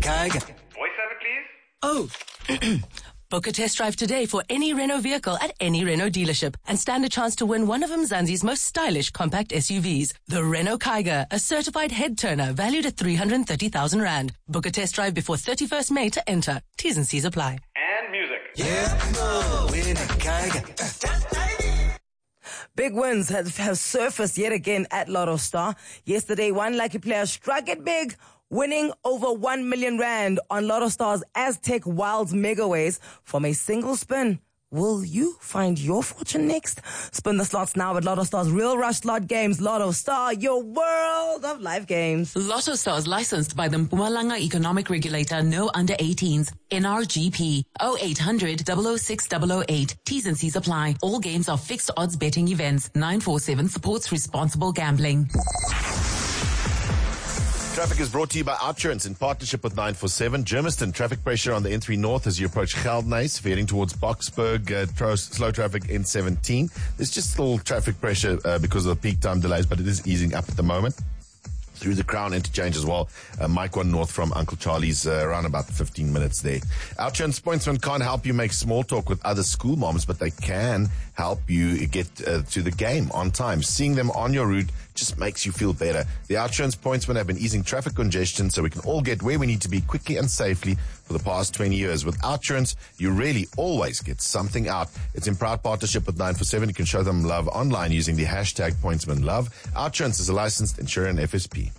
Kaiga. Voice over, please. Oh. Book a test drive today for any Renault vehicle at any Renault dealership and stand a chance to win one of Mzansi's most stylish compact SUVs. The Renault Kaiga, a certified head turner valued at 330,000 Rand. Book a test drive before 31st May to enter. T's and C's apply. And music. Win a Kaiga. Big wins have surfaced yet again at Lotto Star. Yesterday, one lucky player struck it big, winning over 1 million Rand on Lotto Star's Aztec Wilds Megaways from a single spin. Will you find your fortune next? Spin the slots now at Lotto Star's Real Rush Slot Games. Lotto Star, your world of live games. Lotto Stars licensed by the Mpumalanga Economic Regulator. No under 18s. NRGP 0800 006 008. T's and C's apply. All games are fixed odds betting events. 947 supports responsible gambling. Traffic is brought to you by Outsurance in partnership with 947. Germiston, traffic pressure on the N3 North as you approach Geldenhuys, heading towards Boksburg, slow traffic N17. There's just still traffic pressure because of the peak time delays, but it is easing up at the moment. Through the Crown interchange as well. Mike 1 North from Uncle Charlie's around about 15 minutes there. Outsurance Pointsman can't help you make small talk with other school moms, but they can help you get to the game on time. Seeing them on your route just makes you feel better. The Outsurance Pointsmen have been easing traffic congestion so we can all get where we need to be quickly and safely for the past 20 years. With Outsurance, you really always get something out. It's in proud partnership with 947. You can show them love online using the hashtag PointsmanLove. Outsurance is a licensed insurer and FSP.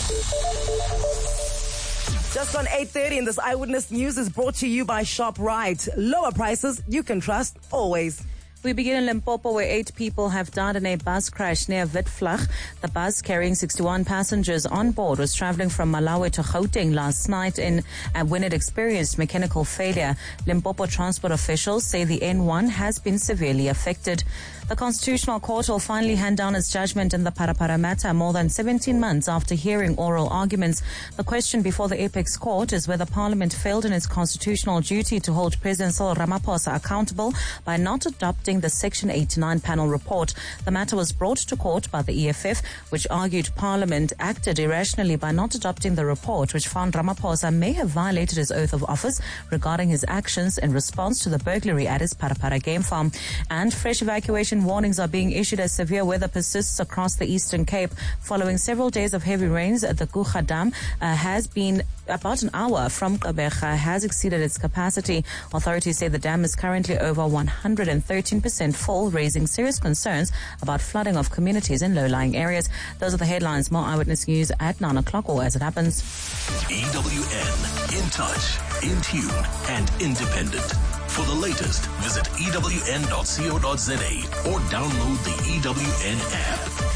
Just on 8:30, and this Eyewitness News is brought to you by ShopRite. Lower prices you can trust always. We begin in Limpopo, where 8 people have died in a bus crash near Witvlag. The bus carrying 61 passengers on board was traveling from Malawi to Gauteng last night when it experienced mechanical failure. Limpopo transport officials say the N1 has been severely affected. The Constitutional Court will finally hand down its judgment in the Parapara matter more than 17 months after hearing oral arguments. The question before the Apex Court is whether Parliament failed in its constitutional duty to hold President Cyril Ramaphosa accountable by not adopting the Section 89 panel report. The matter was brought to court by the EFF, which argued Parliament acted irrationally by not adopting the report, which found Ramaphosa may have violated his oath of office regarding his actions in response to the burglary at his Parapara game farm. And fresh evacuation warnings are being issued as severe weather persists across the Eastern Cape. Following several days of heavy rains, the Guga Dam has been about an hour from Gqeberha, has exceeded its capacity. Authorities say the dam is currently over 113% full, raising serious concerns about flooding of communities in low-lying areas. Those are the headlines. More Eyewitness News at 9 o'clock or as it happens. EWN, in touch, in tune, and independent. For the latest, visit ewn.co.za or download the EWN app.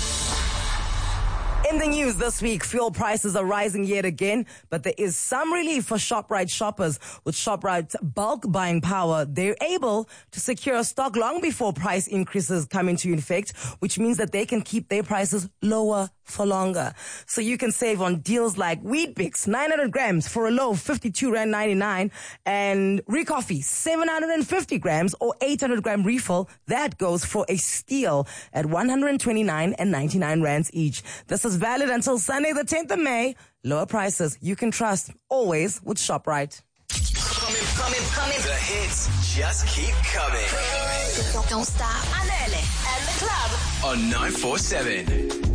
In the news this week, fuel prices are rising yet again, but there is some relief for ShopRite shoppers. With ShopRite's bulk buying power, they're able to secure stock long before price increases come into effect, which means that they can keep their prices lower for longer. So you can save on deals like Wheat Bix, 900 grams for a low of 52.99 and Recoffee, 750 grams or 800 gram refill. That goes for a steal at 129.99 rands each. This is valid until Sunday, the 10th of May. Lower prices you can trust always with ShopRite. Coming. The hits just keep coming. Don't stop. Anele and the club On 947.